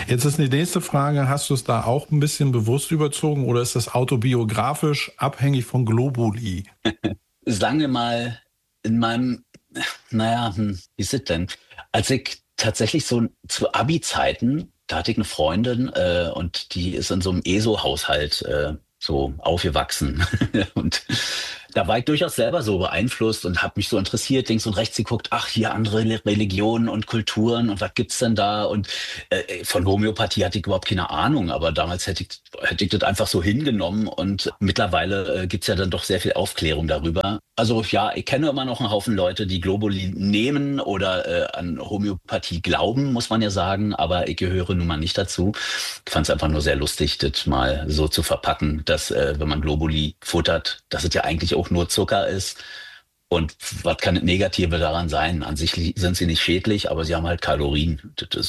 Jetzt ist die nächste Frage, hast du es da auch ein bisschen bewusst überzogen oder ist das autobiografisch abhängig von Globuli? Sagen wir mal, in meinem, naja, wie ist es denn? Als ich tatsächlich so zu Abi-Zeiten, da hatte ich eine Freundin und die ist in so einem ESO-Haushalt so aufgewachsen. Und da war ich durchaus selber so beeinflusst und habe mich so interessiert, links und rechts geguckt, ach, hier andere Religionen und Kulturen und was gibt's denn da? Und von Homöopathie hatte ich überhaupt keine Ahnung, aber damals hätte ich das einfach so hingenommen und mittlerweile gibt's ja dann doch sehr viel Aufklärung darüber. Also ja, ich kenne immer noch einen Haufen Leute, die Globuli nehmen oder an Homöopathie glauben, muss man ja sagen, aber ich gehöre nun mal nicht dazu. Ich fand es einfach nur sehr lustig, das mal so zu verpacken, dass wenn man Globuli futtert, dass es ja eigentlich auch nur Zucker ist. Und was kann das Negative daran sein? An sich sind sie nicht schädlich, aber sie haben halt Kalorien.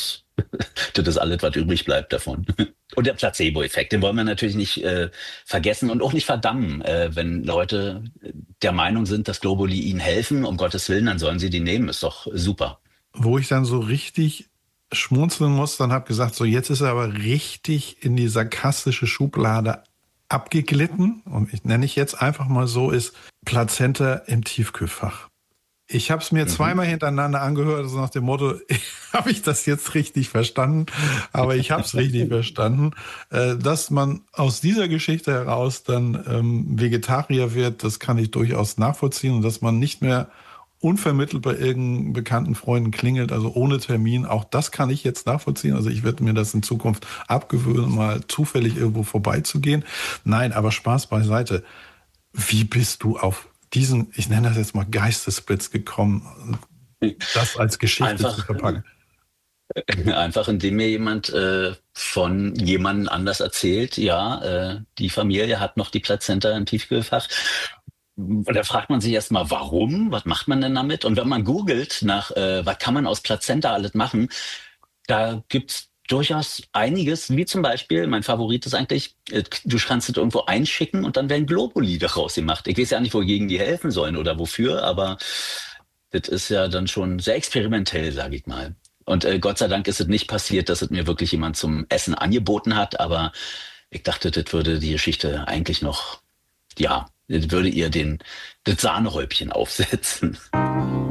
Das ist alles, was übrig bleibt davon. Und der Placebo-Effekt, den wollen wir natürlich nicht vergessen und auch nicht verdammen. Wenn Leute der Meinung sind, dass Globuli ihnen helfen, um Gottes Willen, dann sollen sie die nehmen. Ist doch super. Wo ich dann so richtig schmunzeln muss, dann habe gesagt, so jetzt ist er aber richtig in die sarkastische Schublade abgeglitten. Und ich nenne ich jetzt einfach mal so, ist Plazenta im Tiefkühlfach. Ich habe es mir Mhm. zweimal hintereinander angehört, also nach dem Motto, habe ich das jetzt richtig verstanden? Aber ich habe es richtig verstanden. Dass man aus dieser Geschichte heraus dann Vegetarier wird, das kann ich durchaus nachvollziehen. Und dass man nicht mehr unvermittelt bei irgendeinen bekannten Freunden klingelt, also ohne Termin, auch das kann ich jetzt nachvollziehen. Also ich werde mir das in Zukunft abgewöhnen, mal zufällig irgendwo vorbeizugehen. Nein, aber Spaß beiseite. Wie bist du auf diesen, ich nenne das jetzt mal Geistesblitz gekommen, das als Geschichte zu Einfach, verpacken? einfach indem mir jemand von jemandem anders erzählt, ja, die Familie hat noch die Plazenta im Tiefkühlfach. Und da fragt man sich erstmal, warum? Was macht man denn damit? Und wenn man googelt nach, was kann man aus Plazenta alles machen, da gibt's durchaus einiges, wie zum Beispiel, mein Favorit ist eigentlich, du kannst es irgendwo einschicken und dann werden Globuli daraus gemacht. Ich weiß ja nicht, wogegen die helfen sollen oder wofür, aber das ist ja dann schon sehr experimentell, sage ich mal. Und Gott sei Dank ist es nicht passiert, dass es mir wirklich jemand zum Essen angeboten hat, aber ich dachte, das würde die Geschichte eigentlich noch, ja, das würde ihr das Sahnehäubchen aufsetzen.